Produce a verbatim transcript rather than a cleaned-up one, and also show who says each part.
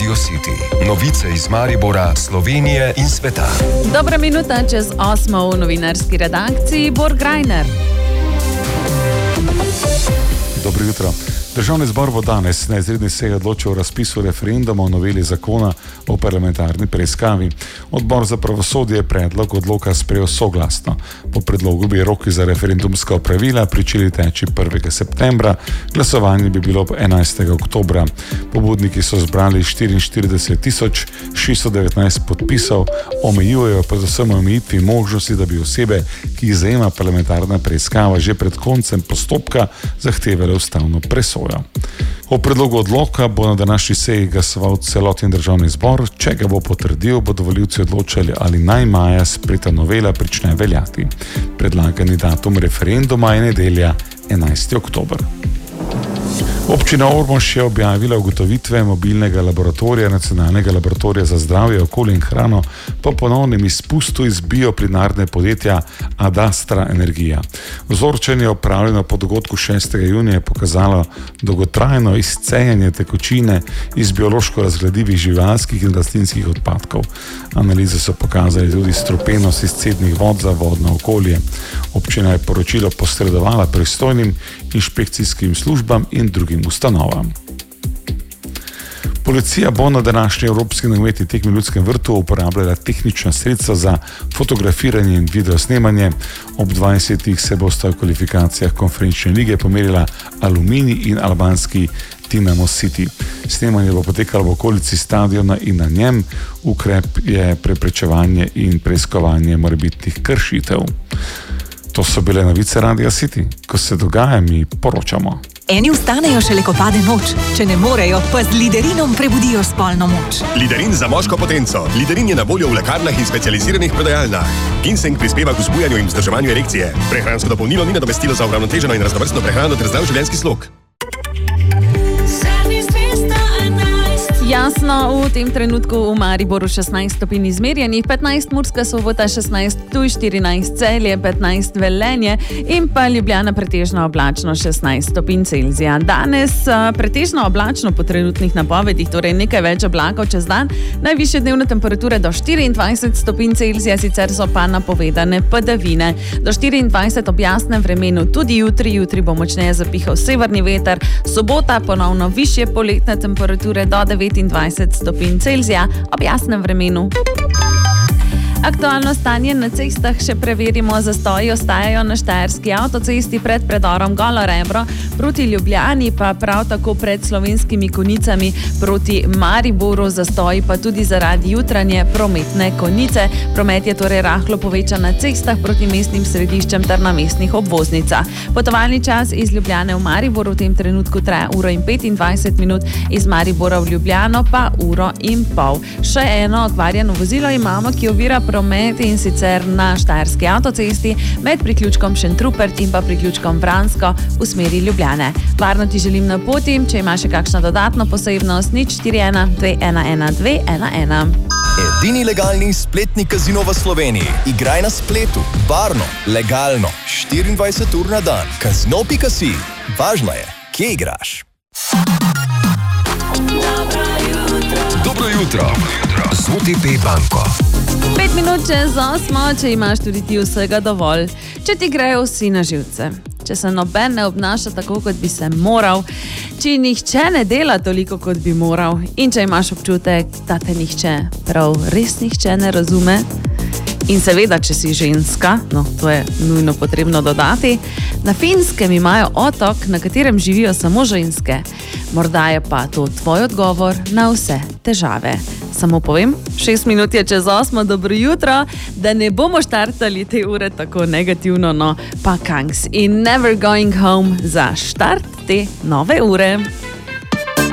Speaker 1: Radio City. Novice iz Maribora, Slovenije in sveta.
Speaker 2: Dobra minuta čez osmo v novinarski redakciji Bor Grajner.
Speaker 3: Dobro jutro. Državni zbor bo danes na izredni seji odločil o razpisu referenduma o noveli zakona o parlamentarni preiskavi. Odbor za pravosodje je predlog odloka sprejel soglasno. Po predlogu bi roki za referendumska opravila pričeli teči prvega septembra, glasovanje bi bilo enajstega oktobra. Pobudniki so zbrali štiriinštirideset tisoč šeststo devetnajst podpisov, omejujejo predvsem omejitvi možnosti, da bi osebe, ki jih zajema parlamentarna preiskava, že pred koncem postopka zahtevale ustavno presojo. O predlogu odloka bo na današnji seji glasoval celotni državni zbor. Če ga bo potrdil, bodo volivci odločali, ali naj maja sprejeta novela prične veljati. Predlagani datum referenduma je nedelja enajstega oktobra. Občina Ormož je objavila ugotovitve mobilnega laboratorija Nacionalnega laboratorija za zdravje, okolje in hrano po ponovnem izpustu iz bioplinarne podjetja Adastra Energija. Vzorčenje opravljeno po dogodku šestega junija je pokazalo dolgotrajno izcejanje tekočine iz biološko razgradljivih živalskih in rastlinskih odpadkov. Analize so pokazali tudi strupenost izcednih vod za vodno okolje. Občina je poročilo posredovala pristojnim inšpekcijskim službam in drugim ustanovam. Policija bo na današnji evropski nogometni tekmi v Ljudskem vrtu uporabljala tehnična sredstva za fotografiranje in videosnemanje. Ob dvajsetih se bosta v kvalifikacijah konferenčne lige pomerila Aluminij in albanski Dinamo City. Snemanje bo potekalo v okolici stadiona in na njem. Ukrep je preprečevanje in preiskovanje morebitnih kršitev. To so bile novice Radia City. Ko se dogaja, mi poročamo.
Speaker 4: Eni vstanejo šele, ko pade noč. Če ne morejo, pa z Liderinom prebudijo spolno moč.
Speaker 5: Liderin za moško potenco. Liderin je na voljo v lekarnah in specializiranih prodajalnah. Ginseng prispeva k vzbujanju in vzdrževanju erekcije. Prehransko dopolnilo ni nadomestilo za uravnoteženo in raznovrstno prehrano ter zdrav življenjski slog.
Speaker 2: Jasno, v tem trenutku v Mariboru šestnajst stopinj izmerjenih, petnajst Murska Sobota, šestnajst Ptuj, štirinajst Celje, petnajst Velenje in pa Ljubljana pretežno oblačno šestnajst stopinj Celzija. Danes pretežno oblačno po trenutnih napovedih, torej nekaj več oblakov čez dan, najvišje dnevne temperature do štiriindvajset stopinj Celzija, sicer so pa napovedane padavine. Do štiriindvajset ob jasnem vremenu tudi jutri, jutri bo močneje zapihal severni veter, sobota ponovno višje poletne temperature do devetindvajset stopinj Celzija ob jasnem vremenu. Aktualno stanje na cestah še preverimo. Zastoji ostajajo na štajerski avtocesti pred predorom Golo Rebro proti Ljubljani, pa prav tako pred Slovenskimi Konjicami proti Mariboru. Zastoji pa tudi zaradi jutranje prometne konice. Promet je torej rahlo povečan na cestah proti mestnim središčem ter na mestnih obvoznicah. Potovalni čas iz Ljubljane v Mariboru v tem trenutku traja uro in petindvajset minut, iz Maribora v Ljubljano pa uro in pol. Še eno okvarjeno vozilo imamo, ki ovira promet, in sicer na štajerski avtocesti med priključkom Šentrupert in pa priključkom Vransko v smeri Ljubljane. Varno ti želim na poti. Če imaš še kakšno dodatno posebnost, nič štiri ena dve ena ena dve ena ena.
Speaker 6: Edini legalni spletni kazino v Sloveniji. Igraj na spletu, varno, legalno, štiriindvajset ur na dan. Kazino pika si. Važno je, kje igraš.
Speaker 1: Dobro jutro. Z O T P banko.
Speaker 2: Pet minut čez osmo, če imaš tudi ti vsega dovolj. Če ti grejo vsi na živce. Če se noben ne obnaša tako, kot bi se moral. Če nihče ne dela toliko, kot bi moral. In če imaš občutek, da te nihče, prav res nihče ne razume. In seveda, če si ženska, no, to je nujno potrebno dodati, na Finskem imajo otok, na katerem živijo samo ženske. Morda je pa to tvoj odgovor na vse težave. Samo povem, šest minut je čez osmo, dobro jutro, da ne bomo štartali te ure tako negativno, no, pa Kangs in Never Going Home za štart te nove ure.